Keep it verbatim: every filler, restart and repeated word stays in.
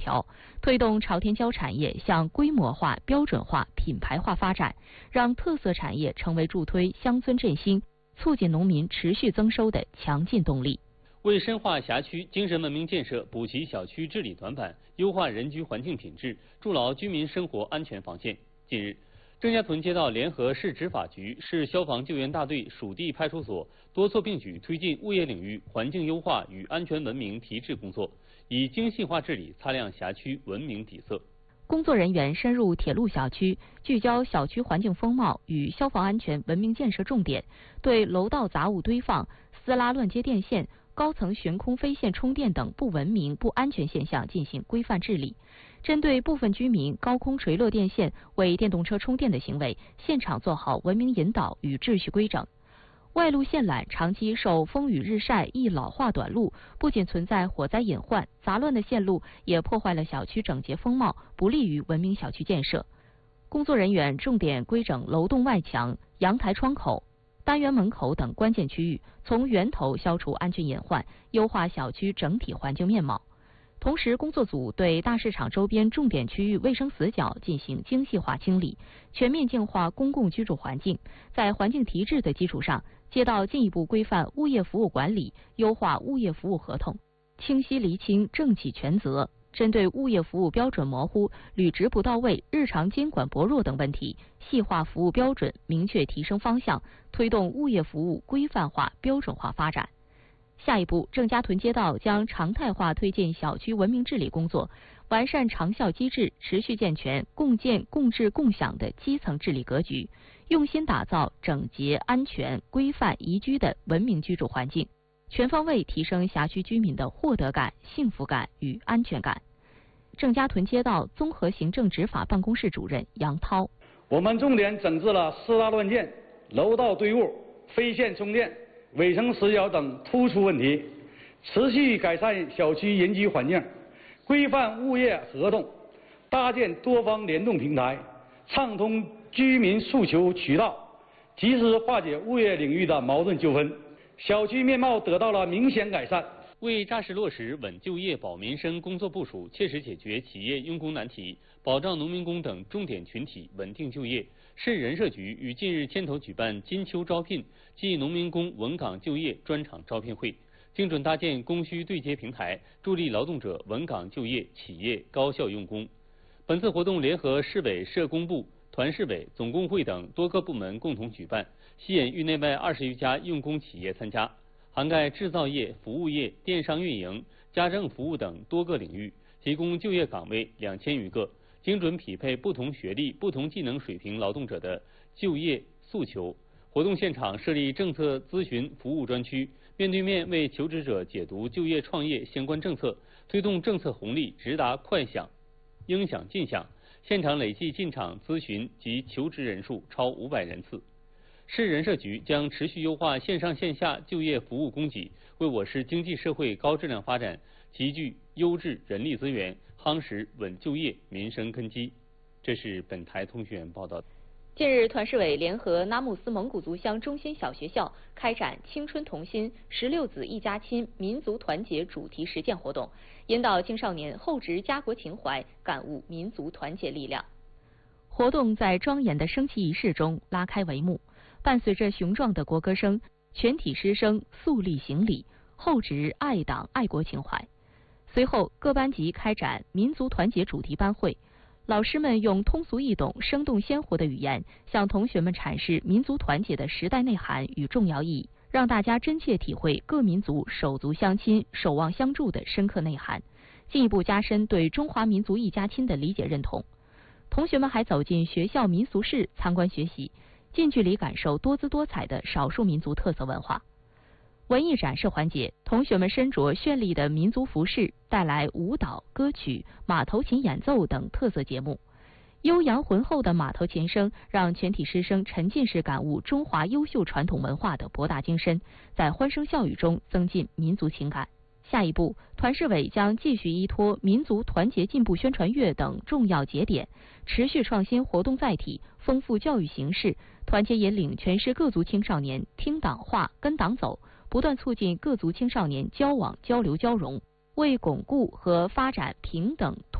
调，推动朝天椒产业向规模化、标准化、品牌化发展，让特色产业成为助推乡村振兴、促进农民持续增收的强劲动力。 为深化辖区精神文明建设，补齐小区治理短板，优化人居环境品质，筑牢居民生活安全防线。近日，郑家屯街道联合市执法局、市消防救援大队属地派出所多措并举推进物业领域环境优化与安全文明提质工作，以精细化治理擦亮辖区文明底色。 工作人员深入铁路小区，聚焦小区环境风貌与消防安全文明建设重点，对楼道杂物堆放、撕拉乱接电线、高层悬空飞线充电等不文明、不安全现象进行规范治理。针对部分居民高空垂落电线为电动车充电的行为，现场做好文明引导与秩序规整。外露线缆长期受风雨日晒易老化短路，不仅存在火灾隐患，杂乱的线路也破坏了小区整洁风貌，不利于文明小区建设。工作人员重点规整楼栋外墙、阳台窗口、单元门口等关键区域，从源头消除安全隐患，优化小区整体环境面貌。同时，工作组对大市场周边重点区域卫生死角进行精细化清理，全面净化公共居住环境。在环境提质的基础上，街道进一步规范物业服务管理，优化物业服务合同，清晰厘清政企权责。针对物业服务标准模糊、履职不到位、日常监管薄弱等问题，细化服务标准，明确提升方向，推动物业服务规范化、标准化发展。下一步，郑家屯街道将常态化推进小区文明治理工作，完善长效机制，持续健全共建共治共享的基层治理格局，用心打造整洁、安全、规范、宜居的文明居住环境，全方位提升辖区居民的获得感、幸福感与安全感。郑家屯街道综合行政执法办公室主任杨涛： 我们重点整治了私搭乱建、楼道堆物、飞线充电、卫生死角等突出问题，持续改善小区人居环境，规范物业合同，搭建多方联动平台，畅通居民诉求渠道，及时化解物业领域的矛盾纠纷，小区面貌得到了明显改善。 为扎实落实稳就业、保民生工作部署，切实解决企业用工难题，保障农民工等重点群体稳定就业，市人社局于近日牵头举办金秋招聘暨农民工稳岗就业专场招聘会，精准搭建供需对接平台，助力劳动者稳岗就业，企业高效用工。本次活动联合市委社工部、团市委、总工会等多个部门共同举办，吸引域内外二十余家用工企业参加，涵盖制造业、服务业、电商运营、家政服务等多个领域，提供就业岗位两千余个，精准匹配不同学历、不同技能水平劳动者的就业诉求。活动现场设立政策咨询服务专区，面对面为求职者解读就业创业相关政策，推动政策红利直达快享、应享尽享。现场累计进场咨询及求职人数超五百人次。市人社局将持续优化线上线下就业服务供给，为我市经济社会高质量发展集聚优质人力资源，夯实稳就业民生根基。这是本台通讯员报道。 近日，团市委联合拉木斯蒙古族乡中心小学校开展青春同心、十六子一家亲民族团结主题实践活动，引导青少年厚植家国情怀，感悟民族团结力量。活动在庄严的升旗仪式中拉开帷幕，伴随着雄壮的国歌声，全体师生肃立行礼，厚植爱党爱国情怀。随后，各班级开展民族团结主题班会。老师们用通俗易懂、生动鲜活的语言，向同学们阐释民族团结的时代内涵与重要意义，让大家真切体会各民族手足相亲、守望相助的深刻内涵，进一步加深对中华民族一家亲的理解认同。同学们还走进学校民俗室参观学习，近距离感受多姿多彩的少数民族特色文化。文艺展示环节，同学们身着绚丽的民族服饰，带来舞蹈、歌曲、马头琴演奏等特色节目。悠扬浑厚的马头琴声，让全体师生沉浸式感悟中华优秀传统文化的博大精深，在欢声笑语中增进民族情感。下一步，团市委将继续依托民族团结进步宣传月等重要节点，持续创新活动载体，丰富教育形式，团结引领全市各族青少年听党话、跟党走，不断促进各族青少年交往、交流、交融，为巩固和发展平等